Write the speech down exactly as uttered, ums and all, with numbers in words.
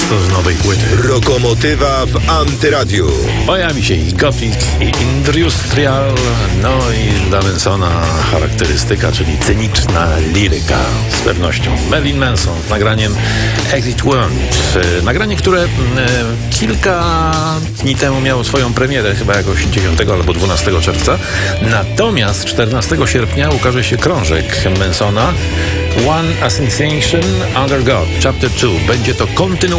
prosto z nowej płyty. Rokomotywa w Antyradiu. Pojawi się i gothic, i industrial, no i dla Mansona charakterystyka, czyli cyniczna liryka. Z pewnością Marilyn Manson z nagraniem Exit Wound. Nagranie, które e, kilka dni temu miało swoją premierę, chyba jakoś dziesiątego albo dwunastego czerwca. Natomiast czternastego sierpnia ukaże się krążek Mansona One Assassination Under God, Chapter two. Będzie to kontynuacja